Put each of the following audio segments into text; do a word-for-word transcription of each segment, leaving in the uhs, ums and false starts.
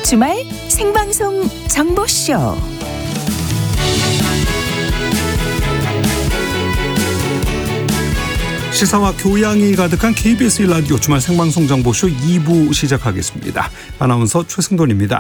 주말 생방송 정보쇼. 시사와 교양이 가득한 케이비에스 일 라디오 주말 생방송 정보쇼 이 부 시작하겠습니다. 아나운서 최승돈입니다.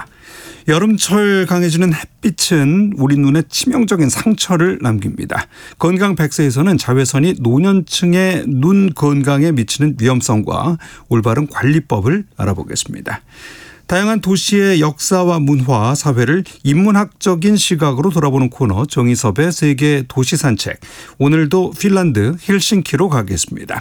여름철 강해지는 햇빛은 우리 눈에 치명적인 상처를 남깁니다. 건강 백세에서는 자외선이 노년층의 눈 건강에 미치는 위험성과 올바른 관리법을 알아보겠습니다. 다양한 도시의 역사와 문화, 사회를 인문학적인 시각으로 돌아보는 코너 정의섭의 세계 도시 산책. 오늘도 핀란드 헬싱키로 가겠습니다.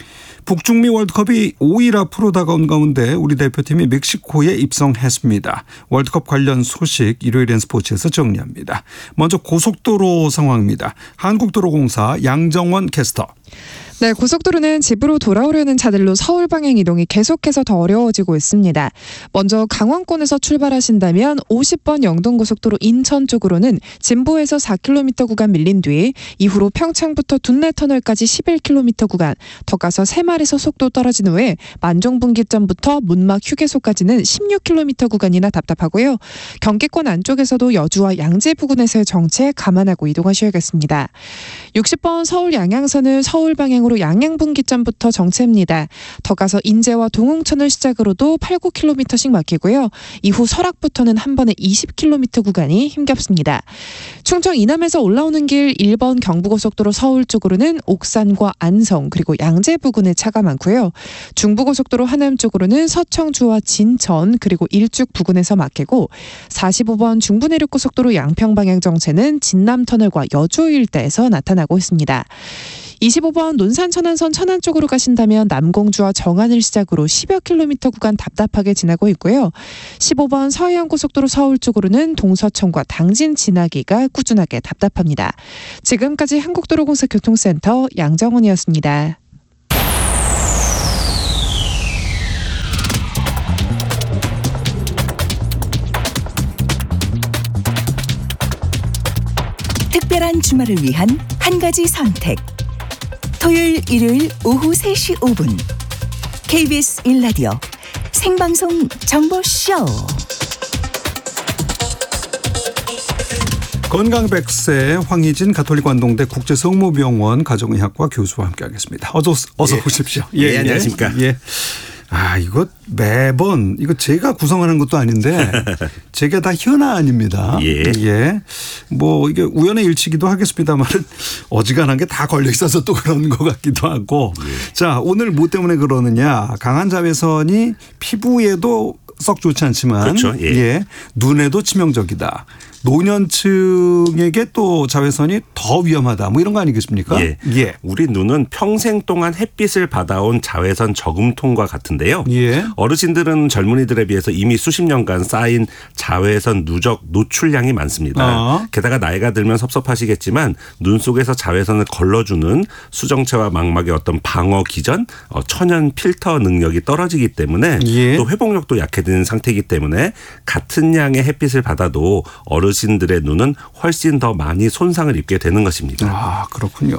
북중미 월드컵이 오 일 앞으로 다가온 가운데 우리 대표팀이 멕시코에 입성했습니다. 월드컵 관련 소식 일요일엔 스포츠에서 정리합니다. 먼저 고속도로 상황입니다. 한국도로공사 양정원 캐스터. 네, 고속도로는 집으로 돌아오려는 차들로 서울 방향 이동이 계속해서 더 어려워지고 있습니다. 먼저 강원권에서 출발하신다면 오십 번 영동고속도로 인천 쪽으로는 진보에서 사 킬로미터 구간 밀린 뒤 이후로 평창부터 둔내터널까지 십일 킬로미터 구간, 더 가서 새말에서 속도 떨어진 후에 만종분기점부터 문막 휴게소까지는 십육 킬로미터 구간이나 답답하고요. 경기권 안쪽에서도 여주와 양재 부근에서의 정체 감안하고 이동하셔야겠습니다. 육십 번 서울 양양선은 서울 방향으로 양양분기점부터 정체입니다. 더 가서 인제와 동홍천을 시작으로도 팔, 구 킬로미터씩 막히고요. 이후 설악부터는 한 번에 이십 킬로미터 구간이 힘겹습니다. 충청 이남에서 올라오는 길 일 번 경부고속도로 서울 쪽으로는 옥산과 안성 그리고 양재 부근에 차가 많고요. 중부고속도로 하남 쪽으로는 서청주와 진천 그리고 일죽 부근에서 막히고 사십오 번 중부내륙고속도로 양평 방향 정체는 진남터널과 여주 일대에서 나타나고 있습니다. 이십오 번 논산 천안선 천안 쪽으로 가신다면 남공주와 정안을 시작으로 십여 킬로미터 구간 답답하게 지나고 있고요. 십오 번 서해안고속도로 서울 쪽으로는 동서천과 당진 지나기가 꾸준하게 답답합니다. 지금까지 한국도로공사 교통센터 양정원이었습니다. 특별한 주말을 위한 한 가지 선택. 토요일, 일요일 오후 세 시 오 분 케이비에스 일 라디오 생방송 정보쇼. 건강 백세 황희진 가톨릭 관동대 국제성모병원 가정의학과 교수와 함께하겠습니다. 어서 어서 예. 오십시오. 예, 예, 안녕하십니까. 예. 아, 이거 매번 이거 제가 구성하는 것도 아닌데 제게 다 현아 아닙니다. 예. 예. 뭐 이게 우연의 일치기도 하겠습니다만은 어지간한 게 다 걸려 있어서 또 그런 것 같기도 하고. 예. 자, 오늘 뭐 때문에 그러느냐? 강한 자외선이 피부에도 썩 좋지 않지만 그렇죠. 예. 예. 눈에도 치명적이다. 노년층에게 또 자외선이 더 위험하다. 뭐 이런 거 아니겠습니까? 예. 예. 우리 눈은 평생 동안 햇빛을 받아온 자외선 저금통과 같은데요. 예. 어르신들은 젊은이들에 비해서 이미 수십 년간 쌓인 자외선 누적 노출량이 많습니다. 어. 게다가 나이가 들면 섭섭하시겠지만 눈 속에서 자외선을 걸러주는 수정체와 망막의 어떤 방어 기전, 천연 필터 능력이 떨어지기 때문에 예. 또 회복력도 약해지는 상태이기 때문에 같은 양의 햇빛을 받아도 어르신 어르신들의 눈은 훨씬 더 많이 손상을 입게 되는 것입니다. 아, 그렇군요.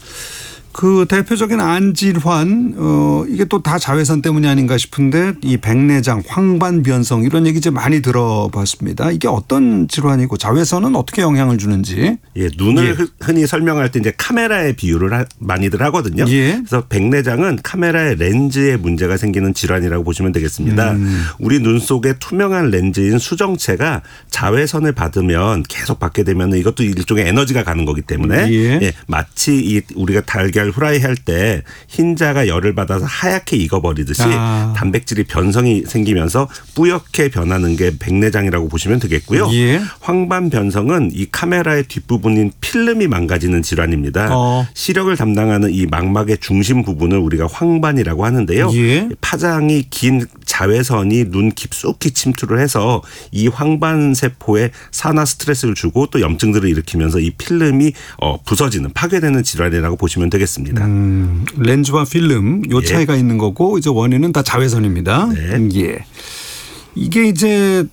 그 대표적인 안질환 어 이게 또 다 자외선 때문이 아닌가 싶은데 이 백내장, 황반변성 이런 얘기 이제 많이 들어봤습니다. 이게 어떤 질환이고 자외선은 어떻게 영향을 주는지. 예, 눈을 예. 흔히 설명할 때 이제 카메라에 비유를 하, 많이들 하거든요. 예. 그래서 백내장은 카메라의 렌즈에 문제가 생기는 질환이라고 보시면 되겠습니다. 음. 우리 눈 속에 투명한 렌즈인 수정체가 자외선을 받으면 계속 받게 되면 이것도 일종의 에너지가 가는 거기 때문에 예. 예, 마치 이 우리가 달걀 후라이 할 때 흰자가 열을 받아서 하얗게 익어버리듯이 아. 단백질이 변성이 생기면서 뿌옇게 변하는 게 백내장이라고 보시면 되겠고요. 예. 황반 변성은 이 카메라의 뒷부분인 필름이 망가지는 질환입니다. 어. 시력을 담당하는 이 망막의 중심 부분을 우리가 황반이라고 하는데요. 예. 파장이 긴 자외선이 눈 깊숙이 침투를 해서 이 황반 세포에 산화 스트레스를 주고 또 염증들을 일으키면서 이 필름이 어, 부서지는 파괴되는 질환이라고 보시면 되겠습니다. 음, 렌즈와 필름 요 예. 차이가 있는 거고 이제 원인은 다 자외선입니다. 네. 예. 이게 이제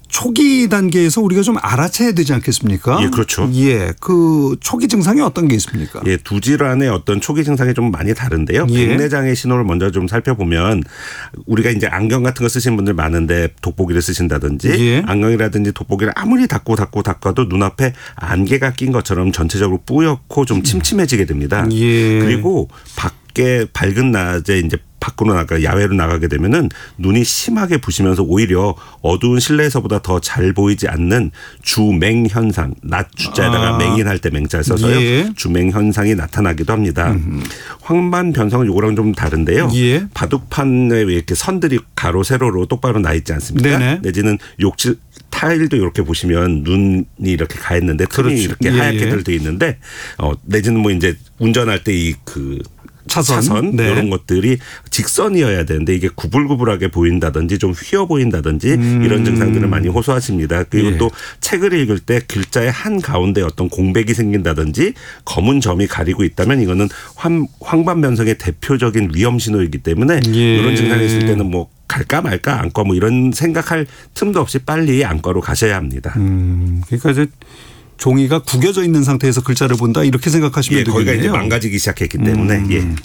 초기 단계에서 우리가 좀 알아채야 되지 않겠습니까? 예, 그렇죠. 예, 그 초기 증상이 어떤 게 있습니까? 예, 두 질환의 어떤 초기 증상이 좀 많이 다른데요. 예. 백내장의 신호를 먼저 좀 살펴보면 우리가 이제 안경 같은 거 쓰시는 분들 많은데 돋보기를 쓰신다든지 예. 안경이라든지 돋보기를 아무리 닫고 닫고 닫아도 눈앞에 안개가 낀 것처럼 전체적으로 뿌옇고 좀 침침해지게 됩니다. 예. 그리고 밖에 밝은 낮에 이제 밖으로 나가 야외로 나가게 되면은 눈이 심하게 부시면서 오히려 어두운 실내에서보다 더 잘 보이지 않는 주맹 현상, 낮 주자에다가 아. 맹인할 때 맹자를 써서요. 예. 주맹 현상이 나타나기도 합니다. 음. 황반 변성은 요거랑 좀 다른데요. 예. 바둑판에 이렇게 선들이 가로 세로로 똑바로 나 있지 않습니까? 네네. 내지는 욕실 타일도 이렇게 보시면 눈이 이렇게 가 있는데 틈이 그렇죠. 이렇게 예, 하얗게들 예. 돼 있는데 어 내지는 뭐 이제 운전할 때 이 그 차선, 차선 네. 이런 것들이 직선이어야 되는데 이게 구불구불하게 보인다든지 좀 휘어 보인다든지 음. 이런 증상들을 많이 호소하십니다. 그리고 예. 또 책을 읽을 때 글자의 한 가운데 어떤 공백이 생긴다든지 검은 점이 가리고 있다면 이거는 황, 황반변성의 대표적인 위험 신호이기 때문에 예. 이런 증상이 있을 때는 뭐 갈까 말까 안과 뭐 이런 생각할 틈도 없이 빨리 안과로 가셔야 합니다. 음, 그러니까 이제 종이가 구겨져 있는 상태에서 글자를 본다 이렇게 생각하시면 예, 되겠네요. 거기가 이제 망가지기 시작했기 때문에 음. 예.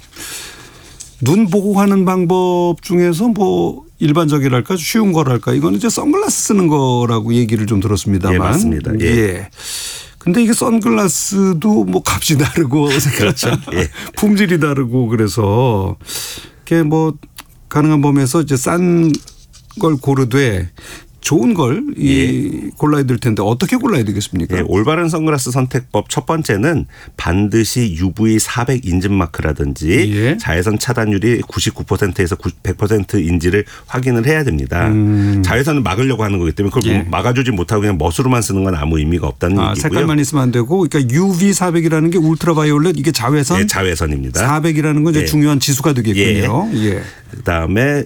눈 보고 하는 방법 중에서 뭐 일반적이랄까 쉬운 거랄까 이거는 이제 선글라스 쓰는 거라고 얘기를 좀 들었습니다만. 예, 맞습니다. 예. 예. 근데 이게 선글라스도 뭐 값이 다르고 그렇죠. 예. 품질이 다르고 그래서 이게 뭐 가능한 범위에서 이제 싼 걸 고르되 좋은 걸 이 예. 골라야 될 텐데 어떻게 골라야 되겠습니까? 예, 올바른 선글라스 선택법 첫 번째는 반드시 유브이 사백 인증 마크라든지 예. 자외선 차단율이 구십구 퍼센트에서 백 퍼센트인지를 확인을 해야 됩니다. 음. 자외선을 막으려고 하는 거기 때문에 그걸 예. 막아주지 못하고 그냥 멋으로만 쓰는 건 아무 의미가 없다는 아, 얘기고요. 색깔만 있으면 안 되고 그러니까 유브이 사백이라는 게 울트라바이올렛 이게 자외선 예, 자외선입니다. 사백이라는 건 이제 예. 중요한 지수가 되겠군요. 예. 그다음에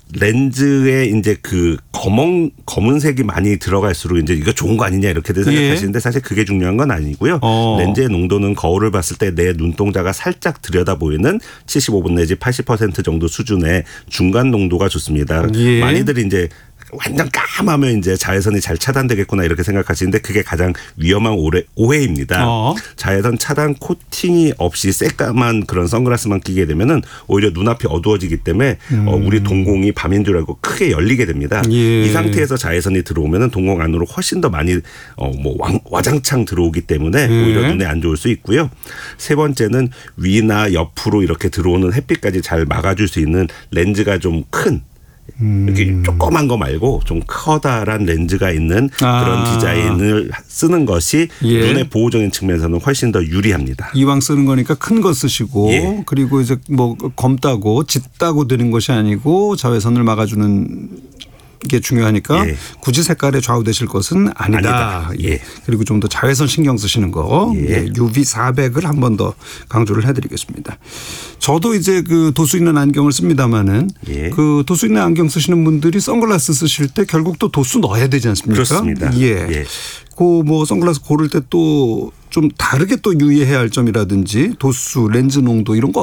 렌즈에 이제 그 검은 검은색이 많이 들어갈수록 이제 이거 좋은 거 아니냐 이렇게들 예. 생각하시는데 사실 그게 중요한 건 아니고요. 어. 렌즈의 농도는 거울을 봤을 때 내 눈동자가 살짝 들여다 보이는 칠십오 분 내지 팔십 퍼센트 정도 수준의 중간 농도가 좋습니다. 예. 많이들 이제 완전 까마면 이제 자외선이 잘 차단되겠구나 이렇게 생각하시는데 그게 가장 위험한 오해, 오해입니다. 어. 자외선 차단 코팅이 없이 새까만 그런 선글라스만 끼게 되면은 오히려 눈앞이 어두워지기 때문에 음. 어, 우리 동공이 밤인 줄 알고 크게 열리게 됩니다. 예. 이 상태에서 자외선이 들어오면은 동공 안으로 훨씬 더 많이 어, 뭐 왕, 와장창 들어오기 때문에 예. 오히려 눈에 안 좋을 수 있고요. 세 번째는 위나 옆으로 이렇게 들어오는 햇빛까지 잘 막아줄 수 있는 렌즈가 좀 큰 이렇게 조그만 거 말고 좀 커다란 렌즈가 있는 아. 그런 디자인을 쓰는 것이 예. 눈의 보호적인 측면에서는 훨씬 더 유리합니다. 이왕 쓰는 거니까 큰 거 쓰시고 예. 그리고 이제 뭐 검다고 짙다고 드는 것이 아니고 자외선을 막아주는 게 중요하니까 예. 굳이 색깔에 좌우되실 것은 아니다. 아니다. 예. 예. 그리고 좀 더 자외선 신경 쓰시는 거 예. 예. 유브이 사백을 한 번 더 강조를 해드리겠습니다. 저도 이제 그 도수 있는 안경을 씁니다마는 예. 그 도수 있는 안경 쓰시는 분들이 선글라스 쓰실 때 결국 또 도수 넣어야 되지 않습니까? 그렇습니다. 예. 예. 그 뭐 선글라스 고를 때 또 좀 다르게 또 유의해야 할 점이라든지 도수, 렌즈 농도 이런 거